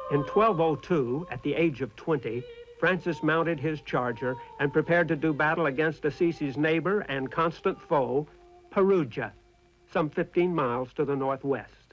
In 1202, at the age of 20, Francis mounted his charger and prepared to do battle against Assisi's neighbor and constant foe, Perugia, some 15 miles to the northwest.